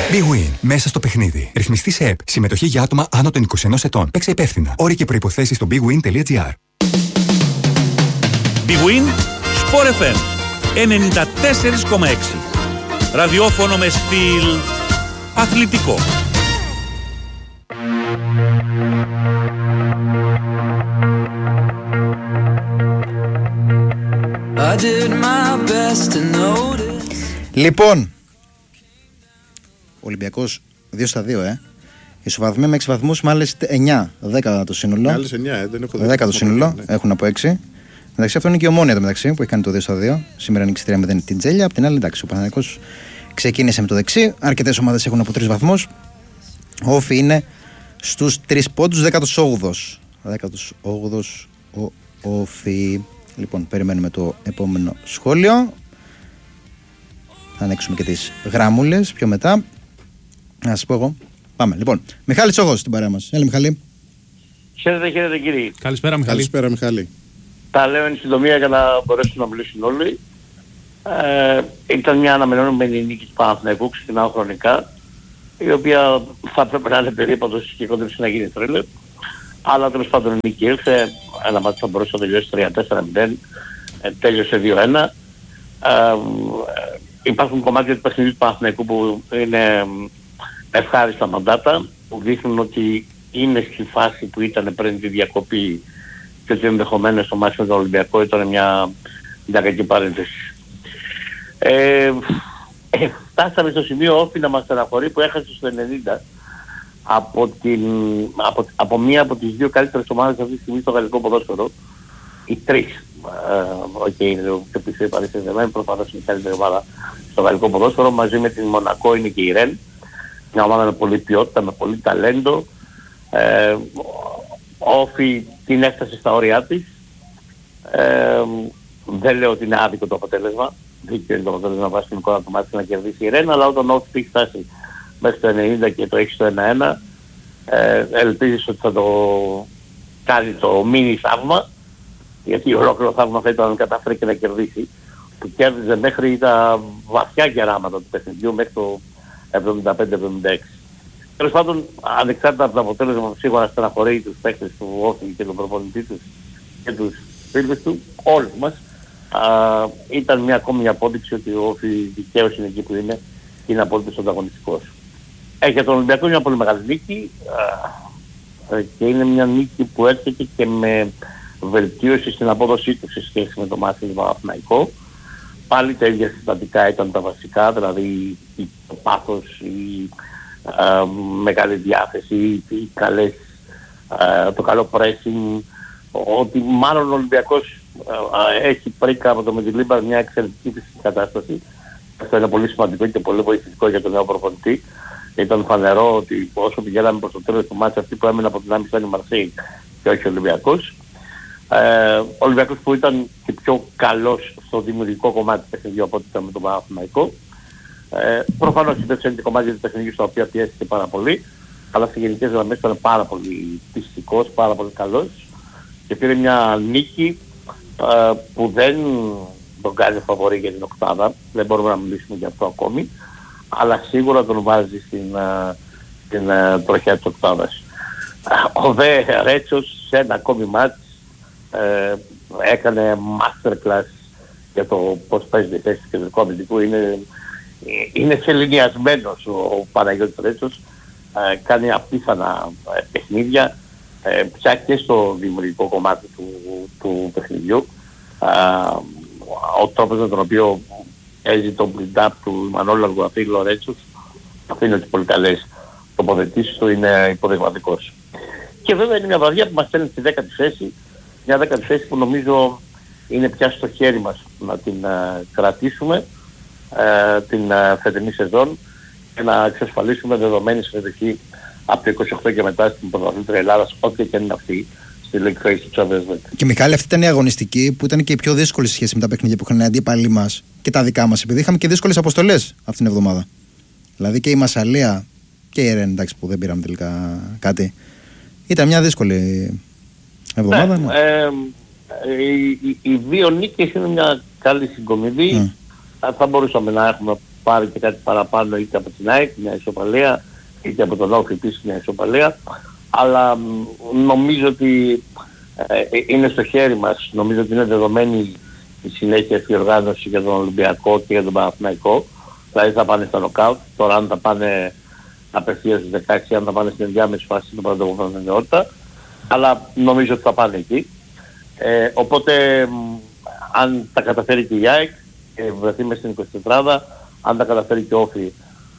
Big Win. Μέσα στο παιχνίδι. Ρυθμιστή σε ΕΠ. Συμμετοχή για άτομα άνω των 21 ετών. Παίξε υπεύθυνα. Όροι και προϋποθέσεις στο bigwin.gr. Big Win. Sport FM 94,6. Ραδιόφωνο με στυλ αθλητικό. Λοιπόν, Ολυμπιακός 2-2, ισοβαθμοί με 6 βαθμούς, με άλλες 9, 10 το σύνολο. Άλλες 9, δεν έχω 10 το σύνολο, ναι. Έχουν από 6. Εντάξει, αυτό είναι και η Ομόνοια το μεταξύ που έχει κάνει το 2-2. Σήμερα νίκησε 3-0 την Τζέλια. Απ' την άλλη, εντάξει, ο Παναθηναϊκός ξεκίνησε με το δεξί. Αρκετές ομάδες έχουν από 3 βαθμούς. Ο Όφι είναι στους 3 πόντους, 18ος. 18ος ο Όφι. Λοιπόν, περιμένουμε το επόμενο σχόλιο. Θα ανοίξουμε και τις γράμμουλες πιο μετά. Να σας πω εγώ. Πάμε. Λοιπόν, Μιχάλης Τσόγος στην παρέα μας. Έλα, Μιχάλη. Χαίρετε κύριοι. Καλησπέρα, Μιχάλη. Καλησπέρα, Μιχάλη. Τα λέω εν συντομία για να μπορέσουν να μιλήσουν όλοι. Ήταν μια αναμενόμενη νίκη του Παναθηναϊκού, ξεκινάω χρονικά, η οποία θα έπρεπε να είναι περίπατος και κόντεψε να γίνει τρίλερ. Αλλά τέλος πάντων η νίκη ήρθε, ένα μάτι θα μπορούσε να τελειώσει 3-4-0, τέλειωσε 2-1. Υπάρχουν κομμάτια του παιχνιδιού του Παναθηναϊκού που είναι ευχάριστα μαντάτα, που δείχνουν ότι είναι στη φάση που ήταν πριν τη διακοπή και ότι ενδεχομένως το μάτι με τον Ολυμπιακό ήταν μια κακή παρένθεση. Φτάσαμε στο σημείο Όφι να μας στεναχωρεί που έχασε στο 90 από μία από τις δύο καλύτερες ομάδες αυτή τη στιγμή στο γαλλικό ποδόσφαιρο. Οι τρεις. Το πίσω η Παρίσι Σεν-Ζερμέν, προφανώς είναι η καλύτερη ομάδα στο γαλλικό ποδόσφαιρο, μαζί με την Μονακό είναι και η Ρεν. Μια ομάδα με πολλή ποιότητα, με πολύ ταλέντο. Όφι την έφτασε στα όρια της. Δεν λέω ότι είναι άδικο το αποτέλεσμα. Δίκαιο είναι το αποτέλεσμα βάσει την εικόνα του μάτια να κερδίσει η Ρεν, αλλά όταν ο Όφι έχει φτάσει μέχρι το 90 και το έχει στο 1-1, ελπίζεις ότι θα το κάνει το μίνι θαύμα, γιατί ολόκληρο θαύμα θα ήταν να καταφέρει και να κερδίσει, που κέρδιζε μέχρι τα βαθιά γεράματα του παιχνιδιού, μέχρι το 75-76. Τέλος πάντων, ανεξάρτητα από το αποτέλεσμα, σίγουρα στεναχωρεί τους παίκτες του Όφι και τον προπονητή τους και τους φίλους του, όλους μας. Ήταν μια ακόμη μια απόδειξη ότι ο Όφι δικαίως είναι εκεί που είναι και είναι απόλυτος ανταγωνιστικός. Για τον Ολυμπιακό είναι μια πολύ μεγάλη νίκη και είναι μια νίκη που έρχεται και με βελτίωση στην απόδοσή του σε σχέση με το μάτι του Παναθηναϊκού. Πάλι τα ίδια συστατικά ήταν τα βασικά, δηλαδή το πάθος, η μεγάλη διάθεση, το καλό pressing, ότι μάλλον ο Ολυμπιακός έχει πρίκα από το Μεντιλίμπαρ μια εξαιρετική φυσική κατάσταση. Αυτό είναι πολύ σημαντικό και πολύ βοηθητικό για τον νέο προπονητή. Ήταν φανερό ότι όσο πηγαίναμε προς το τέλος του μάτσα, αυτοί που έμειναν από την άμυνα ήταν η Μαρσέη και όχι ο Ολυμπιακός. Ο Ολυμπιακός που ήταν και πιο καλός στο δημιουργικό κομμάτι του παιχνιδιού από ό,τι ήταν με τον Παναθηναϊκό. Προφανώς υπήρξαν και κομμάτια του παιχνιδιού στα οποία πιέστηκε πάρα πολύ, αλλά σε γενικές γραμμές ήταν πάρα πολύ πιστικός, πάρα πολύ καλός και πήρε μια νίκη που δεν τον κάνει φαβορί για την οκτάδα, δεν μπορούμε να μιλήσουμε για αυτό ακόμη, αλλά σίγουρα τον βάζει στην τροχιά της οκτάδας. Ο Δε Ρέτσος σε ένα ακόμη μάτς έκανε masterclass για το πώς παίζει τη θέση του κεντρικού αμυντικού. Είναι σεληνιασμένος ο Παναγιώτης Ρέτσος, κάνει απίθανα παιχνίδια, πια και στο δημιουργικό κομμάτι του παιχνιδιού. Ο τρόπος με τον οποίο έζει το build-up του Μανώλου Αργουαφίλου ο Ρέτσος, αφήνει τις πολύ καλές τοποθετήσεις του, είναι υποδειγματικός. Και βέβαια είναι μια βραδιά που μας στέλνει στη 10η θέση, μια 10η θέση που νομίζω είναι πια στο χέρι μας να την κρατήσουμε την φετινή σεζόν και να εξασφαλίσουμε δεδομένη συμμετοχή από το 28 και μετά στην πρωταθλήτρια Ελλάδας, ό,τι και είναι αυτή, στη League Phase του Champions League. Και Μιχάλη, αυτή ήταν η αγωνιστική που ήταν και η πιο δύσκολη σε σχέση με τα παιχνίδια που είχαν οι αντίπαλοι μας και τα δικά μας, επειδή είχαμε και δύσκολες αποστολές αυτήν την εβδομάδα. Δηλαδή και η Μασσαλία και η Ρεν, εντάξει, που δεν πήραμε τελικά κάτι. Ήταν μια δύσκολη εβδομάδα. Ναι. Οι δύο νίκες είναι μια καλή συγκομιδή. Θα μπορούσαμε να έχουμε πάρει και κάτι παραπάνω είτε από την ΑΕΚ, μια ισοπαλία, είτε από τον Όφη επίσης μια ισοπαλία. Αλλά νομίζω ότι είναι στο χέρι μας, νομίζω ότι είναι δεδομένη η συνέχεια στη οργάνωση για τον Ολυμπιακό και για τον Παναθηναϊκό. Δηλαδή θα πάνε στα νοκάουτ, τώρα αν θα πάνε απευθείας στις 16, αν θα πάνε στην ενδιάμεση φάση του πρωτοβουλευτικότητα, αλλά νομίζω ότι θα πάνε εκεί. Οπότε αν τα καταφέρει και η ΑΕΚ και βρεθεί μες στην 24, αν τα καταφέρει και ο Όφη,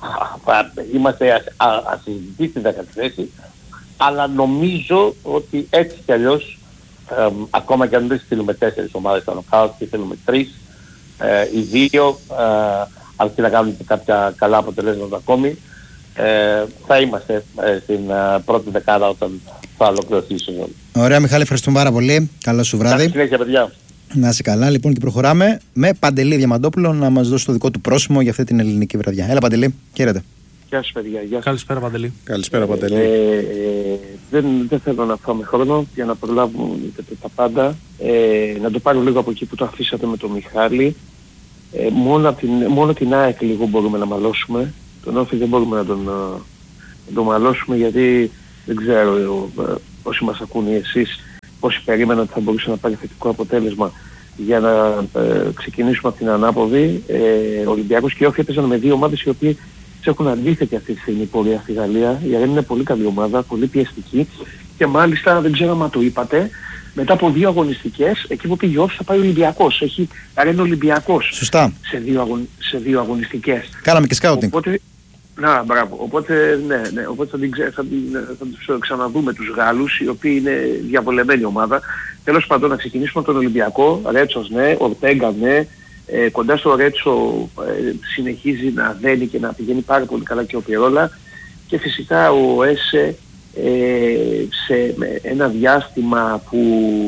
είμαστε ασυζητητοί στην 10η θέση, αλλά νομίζω ότι έτσι κι αλλιώς, ακόμα και αν δεν στείλουμε 4 ομάδες στα νοκάουτ και θέλουμε 3, οι 2, αρκεί να κάνουμε και κάποια καλά αποτελέσματα ακόμη, θα είμαστε στην πρώτη δεκάδα όταν θα ολοκληρωθεί η σεζόν. Ωραία, Μιχάλη, ευχαριστούμε πάρα πολύ. Καλό σου βράδυ. Καλή συνέχεια, παιδιά. Να είσαι καλά, λοιπόν, και προχωράμε με Παντελή Διαμαντόπουλο να μας δώσει το δικό του πρόσημο για αυτή την ελληνική βραδιά. Έλα, Παντελή, χαίρετε. Γεια σας, παιδιά. Γεια σας. Καλησπέρα, Παντελή. Καλησπέρα, Παντελή. Δεν θέλω να φάμε χρόνο για να προλάβουμε τα πάντα. Να το πάρω λίγο από εκεί που το αφήσατε με τον Μιχάλη. Μόνο την ΑΕΚ λίγο μπορούμε να μαλώσουμε. Τον Όφη δεν μπορούμε να τον μαλώσουμε, γιατί δεν ξέρω όσοι μας ακούνε εσείς πόσοι περίμεναν ότι θα μπορούσε να πάρει θετικό αποτέλεσμα για να ξεκινήσουμε από την ανάποδη. Ο Ολυμπιακός και η Όφη έπαιζαν με δύο ομάδες οι οποίες έχουν αντίθετη αυτή τη στιγμή πορεία στη Γαλλία. Η Αρέν είναι πολύ καλή ομάδα, πολύ πιεστική και μάλιστα, δεν ξέρω αν το είπατε, μετά από 2 αγωνιστικές, εκεί που πήγε ο Όφη θα πάει ο Ολυμπιακός. Έχει Αρέν Ολυμπιακός. Σωστά. Σε 2 αγωνιστικές. Κάναμε και σκάουτινγκ. Οπότε, μπράβο. Οπότε, οπότε θα τους ξαναδούμε τους Γάλλους, οι οποίοι είναι διαβολεμένη ομάδα. Τέλος πάντων, να ξεκινήσουμε από τον Ολυμπιακό. Ρέτσος, ναι. Ορτέγκα, ναι. Κοντά στο Ρέτσο συνεχίζει να δένει και να πηγαίνει πάρα πολύ καλά και ο Πιερόλα. Και φυσικά ο Έσε σε ένα διάστημα που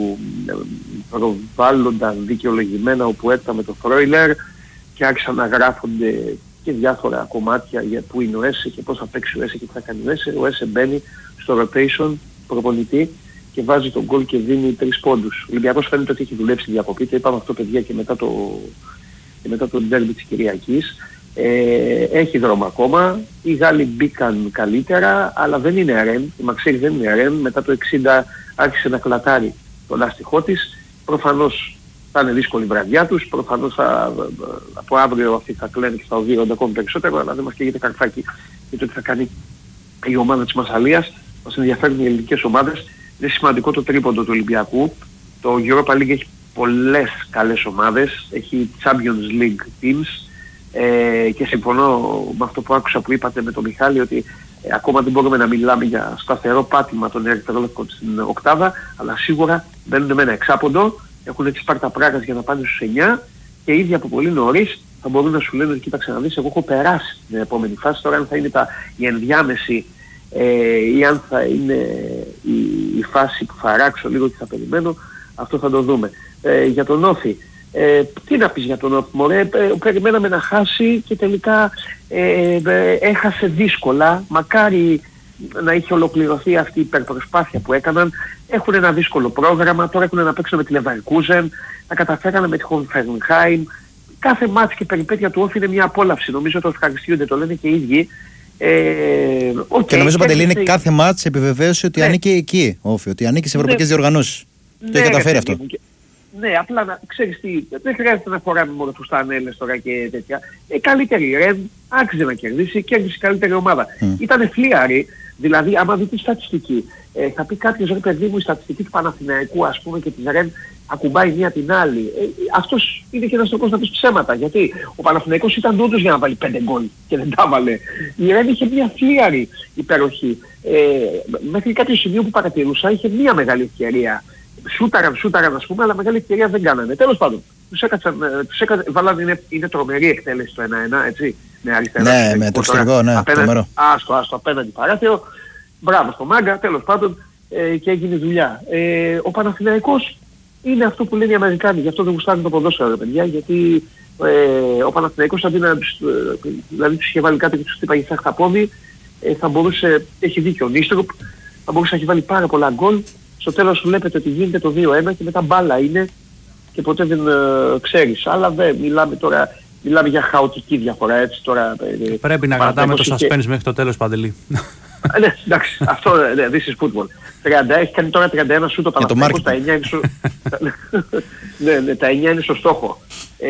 προβάλλονταν δικαιολογημένα όπου έτα με το Φρόιλερ και άρχισαν να γράφονται και διάφορα κομμάτια για που είναι ο Έσε και πώς θα παίξει ο Έσε και τι θα κάνει ο Έσε. Ο Έσε μπαίνει στο rotation προπονητή και βάζει τον γκολ και δίνει 3 πόντους. Ο Ολυμπιακός φαίνεται ότι έχει δουλέψει τη διακοπή, το είπαμε αυτό, παιδιά, και μετά το ντέρμπι της Κυριακής. Έχει δρόμο ακόμα. Οι Γάλλοι μπήκαν καλύτερα, αλλά δεν είναι Αρέν. Η Μαξίρ δεν είναι Αρέν. Μετά το 60 άρχισε να κλατάρει το λάστιχό της. Προφανώς θα είναι δύσκολη η βραδιά τους. Προφανώς από αύριο αυτοί θα κλαίνουν και θα οδηγούνται ακόμη περισσότερο, αλλά δεν μας καίγεται καρφάκι για το τι θα κάνει η ομάδα της Μασσαλίας. Μας ενδιαφέρουν οι ελληνικές ομάδες. Είναι σημαντικό το τρίποντο του Ολυμπιακού. Το Europa League έχει πολλές καλές ομάδες. Έχει Champions League teams. Και συμφωνώ με αυτό που άκουσα που είπατε με τον Μιχάλη, ότι ακόμα δεν μπορούμε να μιλάμε για σταθερό πάτημα των ερυθρόλευκων στην οκτάδα, αλλά σίγουρα μπαίνουν με ένα εξάποντο, έχουν έτσι πάρει τα πράγας για να πάνε στους 9 και ήδη από πολύ νωρίς θα μπορούν να σου λένε ότι κοίταξε να δεις, εγώ έχω περάσει την επόμενη φάση. Τώρα αν θα είναι η ενδιάμεση ή αν θα είναι η φάση που θα ράξω λίγο και θα περιμένω, αυτό θα το δούμε. Για τον Όφη, τι να πεις για τον Όφη, μωρέ, περιμέναμε να χάσει και τελικά έχασε δύσκολα. Μακάρι να είχε ολοκληρωθεί αυτή η υπερπροσπάθεια που έκαναν. Έχουν ένα δύσκολο πρόγραμμα, τώρα έχουν να παίξουν με τη Leverkusen, τα καταφέρανε με τη Hoffenheim. Κάθε μάτς και περιπέτεια του Όφη είναι μια απόλαυση, νομίζω το ευχαριστούνται, το λένε και οι ίδιοι. Και νομίζω, Παντελή, είναι κάθε μάτς επιβεβαίωση ότι ανήκει εκεί ο Όφη, ότι ανήκει σε ευρωπαϊκές διοργανώσεις. Το έχει καταφέρει αυτό. Ναι, απλά να ξέρεις τι, δεν χρειάζεται να φοράμε μόνο τους τανέλες τώρα και τέτοια. Καλύτερη Ρεν, άξιζε να κερδίσει, κέρδισε καλύτερη ομάδα. Ήταν φλίαρη, δηλαδή άμα δει τη στατιστική, θα πει κάποιος, ρε παιδί μου, η στατιστική του Παναθηναϊκού, ας πούμε, και της Ρεν ακουμπάει μία την άλλη. Αυτός είναι και ένας τρόπος να πεις ψέματα, γιατί ο Παναθηναϊκός ήταν όντως για να βάλει 5 γκολ και δεν τα βάλε. Η Ρεν είχε μία φλίαρη υπεροχή. Μέχρι κάποιο σημείο που παρατηρούσα είχε μία μεγάλη ευκαιρία. Σούταραν ας πούμε, αλλά μεγάλη ευκαιρία δεν κάνανε. Τέλος πάντων, τους βάλανε, είναι τρομερή εκτέλεση το 1-1, έτσι, με αριστερά. Ναι, με το εξωτερικό, ναι, τρομερό. Άστο, απέναντι παράθυρο. Μπράβο στο Μάγκα, τέλος πάντων, και έγινε δουλειά. Ο Παναθηναϊκός είναι αυτό που λένε οι Αμερικάνοι, γι' αυτό δεν γουστάρουν το ποδόσφαιρο, παιδιά, γιατί ο Παναθηναϊκός αντί να δηλαδή τους είχε βάλει κάτι και τους χτύπαγε σαν χταπόδι, θα μπορούσε, έχει δίκιο ο Νίστροπ, θα μπορούσε να έχει βάλει πάρα πολλά γκολ. Στο τέλος βλέπετε ότι γίνεται το 2-1 και μετά μπάλα είναι και ποτέ δεν ξέρεις. Αλλά δεν μιλάμε τώρα μιλάμε για χαοτική διαφορά, έτσι τώρα. Πρέπει να κρατάμε το suspense μέχρι το τέλος, Παντελή. Ναι, εντάξει, αυτό this is football. Έχει κάνει τώρα 31 σου το Παναθηναϊκός, τα 9 είναι στο... ναι, τα 9 είναι στο στόχο.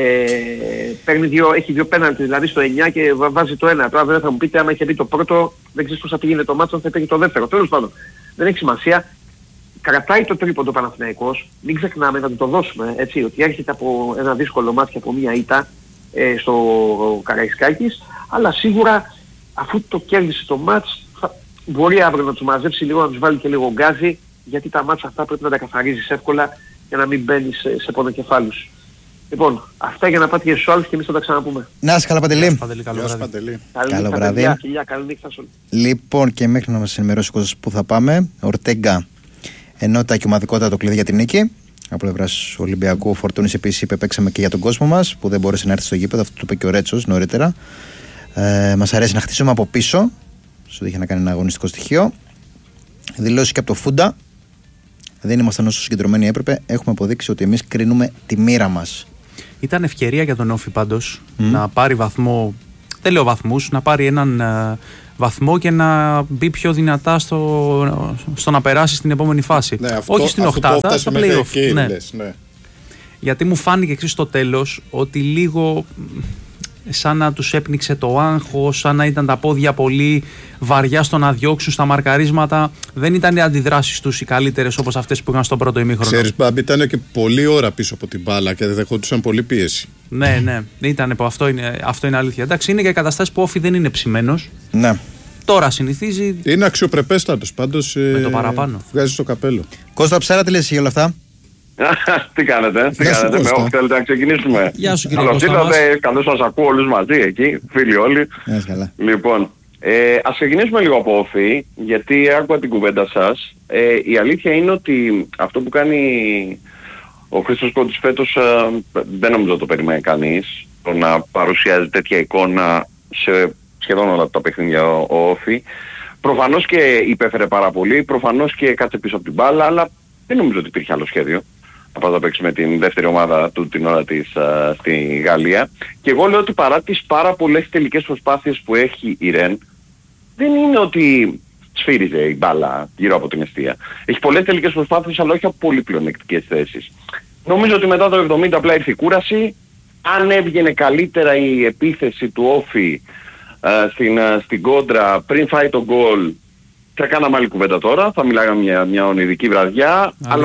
Έχει 2 πέναλτι, δηλαδή στο 9 και βάζει το 1. Τώρα δεν θα μου πείτε, άμα είχε μπει το πρώτο, δεν ξέρεις πώς θα πήγαινε το μάτσο, θα πήγε το δεύτερο. Τέλος πάντων, δεν έχει σημασία. Κρατάει το τρίποντο Παναθηναϊκός, μην ξεχνάμε να του το δώσουμε, έτσι, ότι έρχεται από ένα δύσκολο μάτι, από μία ήττα στο Καραϊσκάκης, αλλά σίγουρα αφού το κέρδισε το μάτς, μπορεί αύριο να τους μαζέψει λίγο, να τους βάλει και λίγο γκάζι, γιατί τα μάτσα αυτά πρέπει να τα καθαρίζεις εύκολα για να μην μπαίνεις σε πονοκεφάλους. Λοιπόν, αυτά για να πάτε και στους άλλους και εμείς θα τα ξαναπούμε. Να είσαι καλά, Παντελή. Καλό βράδυ. Καλή νύχτα σε όλους. Λοιπόν, και μέχρι να μας ενημερώσει ο κόσμος που θα πάμε, Ορτέγκα, ενότητα και ομαδικότητα το κλειδί για την νίκη. Από πλευράς Ολυμπιακού, ο Φορτούνης επίσης είπε: παίξαμε και για τον κόσμο μας που δεν μπόρεσε να έρθει στο γήπεδο. Αυτό το είπε και ο Ρέτσος νωρίτερα. Μας αρέσει να χτίσουμε από πίσω. Σου είχε να κάνει ένα αγωνιστικό στοιχείο. Δηλώσει και από το Φούντα. Δεν ήμασταν όσο συγκεντρωμένοι έπρεπε. Έχουμε αποδείξει ότι εμείς κρίνουμε τη μοίρα μας. Ήταν ευκαιρία για τον Όφη πάντως να πάρει βαθμό. Δεν λέω βαθμούς, να πάρει έναν βαθμό και να μπει πιο δυνατά στο να περάσει στην επόμενη φάση. Ναι, όχι στην οκτάδα, στα play-off. Ναι. Γιατί μου φάνηκε εξής στο τέλος ότι λίγο σαν να τους έπνιξε το άγχος, σαν να ήταν τα πόδια πολύ βαριά στο να διώξουν στα μαρκαρίσματα. Δεν ήταν οι αντιδράσεις τους οι καλύτερες όπως αυτές που είχαν στον πρώτο ημίχρονο. Ξέρεις, Μπάμπη, ήταν και πολλή ώρα πίσω από την μπάλα και δεχόντουσαν πολλή πίεση. Ναι, αυτό είναι αλήθεια. Εντάξει, είναι και καταστάσεις που ο Όφη δεν είναι ψημένος. Ναι. Τώρα συνηθίζει. Είναι αξιοπρεπέστατος πάντως. Με το παραπάνω. Βγάζει το καπέλο. Κώστα Ψάρα, τι λες για όλα αυτά? Τι κάνετε, με όχι θέλετε να ξεκινήσουμε. Γεια σου κύριε Καλώς ήρθατε, καλώς σας ακούω όλους μαζί εκεί, φίλοι όλοι. Λοιπόν, ας ξεκινήσουμε λίγο από Όφη, γιατί άκουγα την κουβέντα σας. Η αλήθεια είναι ότι αυτό που κάνει ο Χρήστος Κόντης φέτος δεν νομίζω το περιμένει κανείς, το να παρουσιάζει τέτοια εικόνα σε σχεδόν όλα τα παιχνίδια ο Όφη. Προφανώς και υπέφερε πάρα πολύ, προφανώς και κάτσε πίσω από την μπάλα, αλλά δεν νομίζω ότι υπήρχε άλλο σχέδιο να πάει να παίξει με την δεύτερη ομάδα του την ώρα της στη Γαλλία. Και εγώ λέω ότι παρά τις πάρα πολλές τελικές προσπάθειες που έχει η Ρεν, δεν είναι ότι σφύριζε η μπάλα γύρω από την εστία. Έχει πολλές τελικές προσπάθειες, αλλά όχι από πολύ πλεονεκτικές θέσεις. Νομίζω ότι μετά το 70 απλά ήρθε η κούραση. Αν έβγαινε καλύτερα η επίθεση του Όφη στην κόντρα πριν φάει τον γκολ, θα κάναμε άλλη κουβέντα τώρα, θα μιλάγαμε μια ονειρική βραδιά, αλλά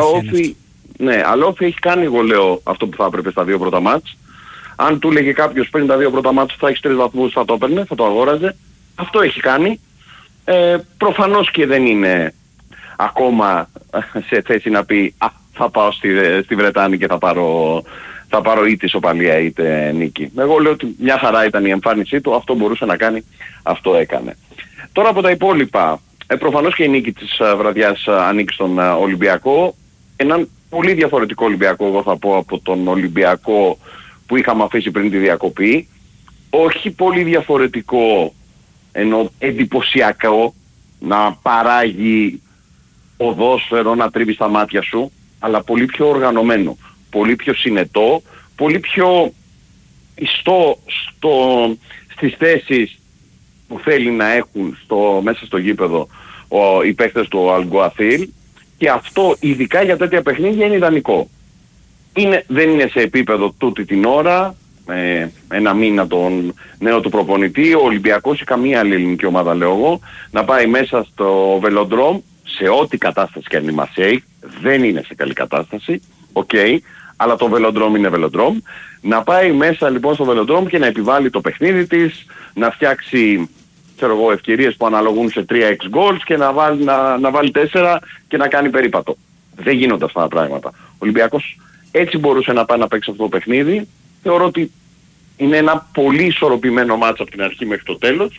ο Όφη έχει κάνει, εγώ λέω, αυτό που θα έπρεπε στα 2 πρώτα μάτς. Αν του λέγε κάποιος πριν τα 2 πρώτα μάτς θα έχεις 3 βαθμούς, θα το έπαιρνε, θα το αγόραζε. Αυτό έχει κάνει. Προφανώς και δεν είναι ακόμα σε θέση να πει θα πάω στη Βρετάνη και θα πάρω είτε ισοπαλία είτε νίκη. Εγώ λέω ότι μια χαρά ήταν η εμφάνισή του, αυτό μπορούσε να κάνει, αυτό έκανε. Τώρα από τα υπόλοιπα, προφανώς και η νίκη της βραδιάς ανήκει στον Ολυμπιακό. Έναν πολύ διαφορετικό Ολυμπιακό, εγώ θα πω, από τον Ολυμπιακό που είχαμε αφήσει πριν τη διακοπή. Όχι πολύ διαφορετικό, ενώ εντυπωσιακό, να παράγει ποδόσφαιρο, να τρίβει στα μάτια σου, αλλά πολύ πιο οργανωμένο, πολύ πιο συνετό, πολύ πιο ιστό στις θέσεις που θέλει να έχουν μέσα στο γήπεδο οι παίκτες του Αλγκουαθήλ, και αυτό ειδικά για τέτοια παιχνίδια είναι ιδανικό. Δεν είναι σε επίπεδο τούτη την ώρα, ένα μήνα τον νέο του προπονητή, ο Ολυμπιακός ή καμία άλλη ελληνική ομάδα, λέω εγώ, να πάει μέσα στο Βελοντρόμ, σε ό,τι κατάσταση και αν η Μαρσέη, δεν είναι σε καλή κατάσταση, αλλά το Βελοντρόμ είναι Βελοντρόμ, να πάει μέσα λοιπόν στο Βελοντρόμ και να επιβάλλει το παιχνίδι της, να φτιάξει ευκαιρίες που αναλογούν σε 3-6 goals και να βάλει 4 και να κάνει περίπατο. Δεν γίνονται αυτά τα πράγματα. Ο Ολυμπιακός έτσι μπορούσε να πάει να παίξει αυτό το παιχνίδι. Θεωρώ ότι είναι ένα πολύ ισορροπημένο μάτς από την αρχή μέχρι το τέλος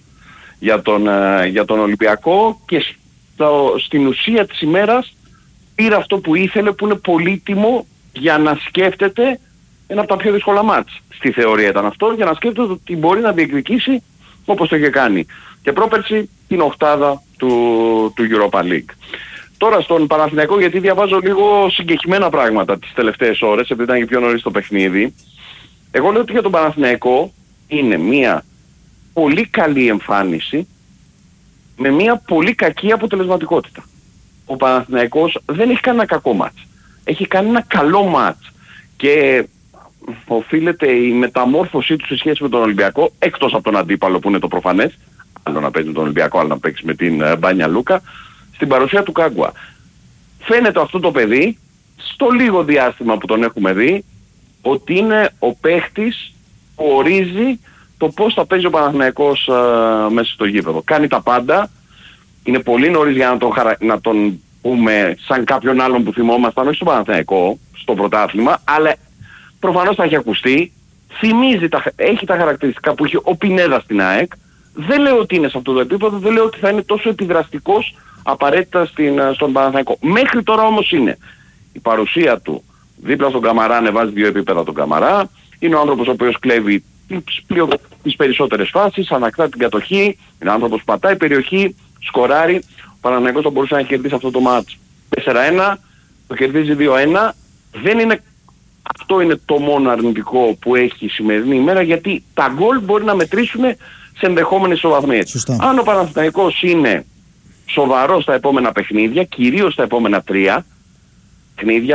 για τον Ολυμπιακό, και στην ουσία της ημέρας πήρε αυτό που ήθελε, που είναι πολύτιμο για να σκέφτεται ένα από τα πιο δύσκολα μάτς. Στη θεωρία ήταν αυτό, για να σκέφτεται ότι μπορεί να διεκδικήσει όπως το είχε κάνει και πρόπερση την οκτάδα του Europa League. Τώρα στον Παναθηναϊκό, γιατί διαβάζω λίγο συγκεκριμένα πράγματα τις τελευταίες ώρες, επειδή ήταν και πιο νωρίς το παιχνίδι, Εγώ λέω ότι για τον Παναθηναϊκό είναι μια πολύ καλή εμφάνιση με μια πολύ κακή αποτελεσματικότητα. Ο Παναθηναϊκός δεν έχει κάνει ένα κακό μάτς. Έχει κάνει ένα καλό μάτς. Και οφείλεται η μεταμόρφωσή του σε σχέση με τον Ολυμπιακό, εκτός από τον αντίπαλο που είναι το προφανές, άλλο να παίζει με τον Ολυμπιακό, άλλο να παίξει με την Μπάνια Λούκα, στην παρουσία του Κάγκουα. Φαίνεται αυτό το παιδί, στο λίγο διάστημα που τον έχουμε δει, ότι είναι ο παίχτης που ορίζει το πώς θα παίζει ο Παναθηναϊκός μέσα στο γήπεδο. Κάνει τα πάντα, είναι πολύ νωρίς για να τον πούμε σαν κάποιον άλλον που θυμόμασταν, όχι στο Παναθηναϊκό, στο πρωτάθλημα, αλλά προφανώς θα έχει ακουστεί, θυμίζει, έχει τα χαρακτηριστικά που είχε ο Πινέδα στην ΑΕΚ. Δεν λέω ότι είναι σε αυτό το επίπεδο, δεν λέω ότι θα είναι τόσο επιδραστικός απαραίτητα στον Παναθηναϊκό. Μέχρι τώρα όμως είναι η παρουσία του δίπλα στον Καμαρά, ανεβάζει 2 επίπεδα τον Καμαρά, είναι ο άνθρωπος ο οποίος κλέβει τις περισσότερες φάσεις, ανακτά την κατοχή, είναι άνθρωπος που πατάει περιοχή, σκοράρει. Ο Παναθηναϊκός θα μπορούσε να κερδίσει αυτό το μάτς 4-1, το κερδίζει 2-1. Δεν είναι, αυτό είναι το μόνο αρνητικό που έχει η σημερινή ημέρα, γιατί τα γκολ μπορεί να μετρήσουν σε ενδεχόμενες ισοβαθμίες. Αν ο Παναθηναϊκός είναι σοβαρός στα επόμενα παιχνίδια, κυρίως στα επόμενα 3 παιχνίδια,